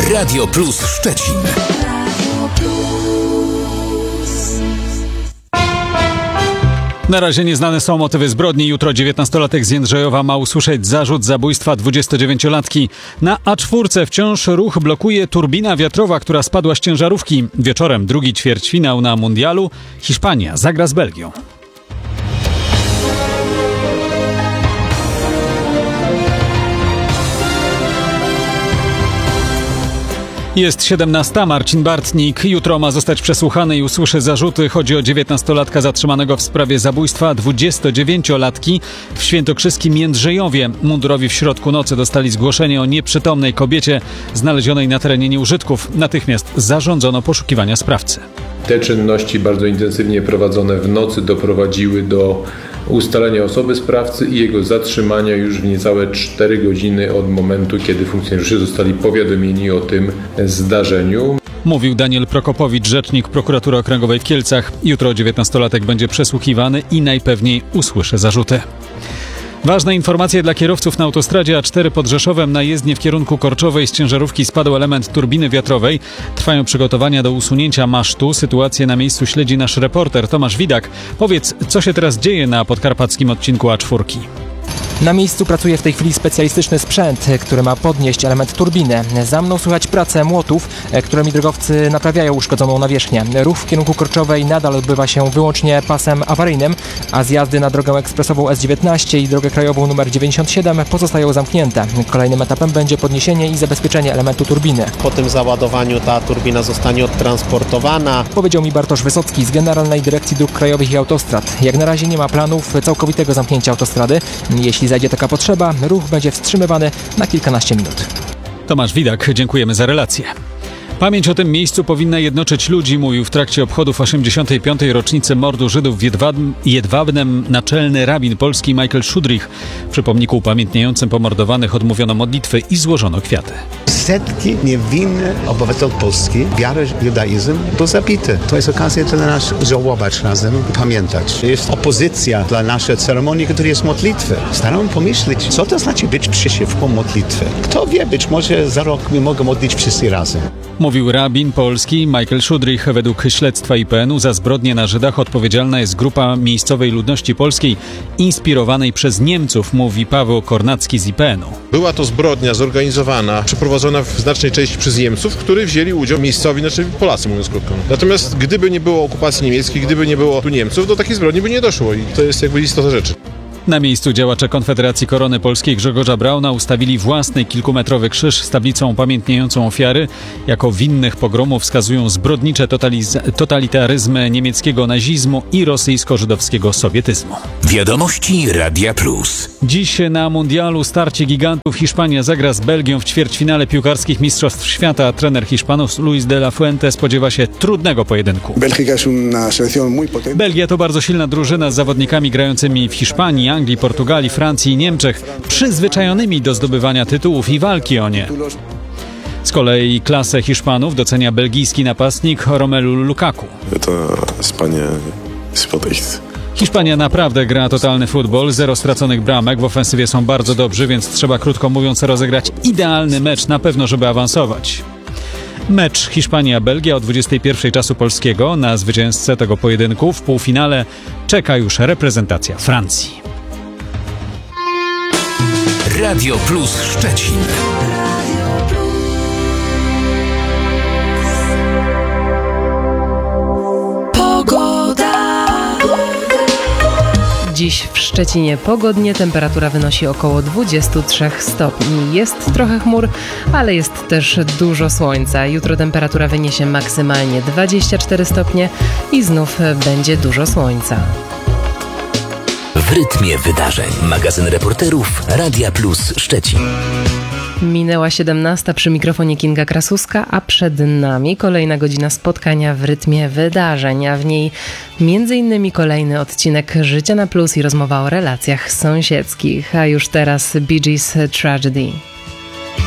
Radio Plus Szczecin. Na razie nieznane są motywy zbrodni. Jutro 19-latek z Jędrzejowa ma usłyszeć zarzut zabójstwa 29-latki. Na A4 wciąż ruch blokuje turbina wiatrowa, która spadła z ciężarówki. Wieczorem drugi ćwierćfinał na mundialu. Hiszpania zagra z Belgią. Jest 17. Marcin Bartnik. Jutro ma zostać przesłuchany i usłyszy zarzuty. Chodzi o 19-latka zatrzymanego w sprawie zabójstwa 29-latki w świętokrzyskim Jędrzejowie. Mundurowi w środku nocy dostali zgłoszenie o nieprzytomnej kobiecie znalezionej na terenie nieużytków. Natychmiast zarządzono poszukiwania sprawcy. Te czynności bardzo intensywnie prowadzone w nocy doprowadziły do ustalenia osoby sprawcy i jego zatrzymania już w niecałe 4 godziny od momentu, kiedy funkcjonariusze zostali powiadomieni o tym zdarzeniu. Mówił Daniel Prokopowicz, rzecznik Prokuratury Okręgowej w Kielcach. Jutro 19-latek będzie przesłuchiwany i najpewniej usłyszy zarzuty. Ważne informacje dla kierowców na autostradzie A4 pod Rzeszowem. Na jezdnię w kierunku Korczowej z ciężarówki spadł element turbiny wiatrowej. Trwają przygotowania do usunięcia masztu. Sytuację na miejscu śledzi nasz reporter Tomasz Widak. Powiedz, co się teraz dzieje na podkarpackim odcinku A4? Na miejscu pracuje w tej chwili specjalistyczny sprzęt, który ma podnieść element turbiny. Za mną słychać pracę młotów, którymi drogowcy naprawiają uszkodzoną nawierzchnię. Ruch w kierunku Korczowej nadal odbywa się wyłącznie pasem awaryjnym, a zjazdy na drogę ekspresową S19 i drogę krajową nr 97 pozostają zamknięte. Kolejnym etapem będzie podniesienie i zabezpieczenie elementu turbiny. Po tym załadowaniu ta turbina zostanie odtransportowana. Powiedział mi Bartosz Wysocki z Generalnej Dyrekcji Dróg Krajowych i Autostrad. Jak na razie nie ma planów całkowitego zamknięcia autostrady. Jeśli zajdzie taka potrzeba, ruch będzie wstrzymywany na kilkanaście minut. Tomasz Widak, dziękujemy za relację. Pamięć o tym miejscu powinna jednoczyć ludzi, mówił w trakcie obchodów 85. rocznicy mordu Żydów w Jedwabnem naczelny rabin polski Michael Szudrich. Przy pomniku upamiętniającym pomordowanych odmówiono modlitwy i złożono kwiaty. Setki niewinnych obywateli Polski, wiarę judaizm, był zabity. To jest okazja dla nas żałować razem i pamiętać. Jest opozycja dla naszej ceremonii, która jest modlitwy. Staramy pomyśleć, co to znaczy być przeciwko modlitwy. Kto wie, być może za rok my mogą modlić wszyscy razem. Mówił rabin polski Michael Szudrich. Według śledztwa IPN-u za zbrodnie na Żydach odpowiedzialna jest grupa miejscowej ludności polskiej inspirowanej przez Niemców, mówi Paweł Kornacki z IPN-u. Była to zbrodnia zorganizowana, przeprowadzona w znacznej części przez Niemców, w której wzięli udział miejscowi, znaczy Polacy, mówiąc krótko. Natomiast gdyby nie było okupacji niemieckiej, gdyby nie było tu Niemców, do takiej zbrodni by nie doszło i to jest jakby istota rzeczy. Na miejscu działacze Konfederacji Korony Polskiej Grzegorza Brauna ustawili własny kilkumetrowy krzyż z tablicą upamiętniającą ofiary. Jako winnych pogromów wskazują zbrodnicze totalitaryzmy niemieckiego nazizmu i rosyjsko-żydowskiego sowietyzmu. Wiadomości Radia Plus. Dziś na mundialu starcie gigantów. Hiszpania zagra z Belgią w ćwierćfinale piłkarskich Mistrzostw Świata. Trener Hiszpanów Luis de la Fuente spodziewa się trudnego pojedynku. Belgia to bardzo silna drużyna z zawodnikami grającymi w Hiszpanii, Anglii, Portugalii, Francji i Niemczech, przyzwyczajonymi do zdobywania tytułów i walki o nie. Z kolei klasę Hiszpanów docenia belgijski napastnik Romelu Lukaku. Hiszpania naprawdę gra totalny futbol, 0 straconych bramek, w ofensywie są bardzo dobrzy, więc trzeba krótko mówiąc rozegrać idealny mecz na pewno, żeby awansować. Mecz Hiszpania-Belgia o 21 czasu polskiego. Na zwycięzcę tego pojedynku w półfinale czeka już reprezentacja Francji. Radio Plus Szczecin. Dziś w Szczecinie pogodnie, temperatura wynosi około 23 stopni. Jest trochę chmur, ale jest też dużo słońca. Jutro temperatura wyniesie maksymalnie 24 stopnie i znów będzie dużo słońca. W rytmie wydarzeń. Magazyn reporterów Radia Plus Szczecin. Minęła 17, przy mikrofonie Kinga Krasuska, a przed nami kolejna godzina spotkania w rytmie wydarzeń, a w niej m.in. kolejny odcinek Życia na Plus i rozmowa o relacjach sąsiedzkich. A już teraz Bee Gees Tragedy.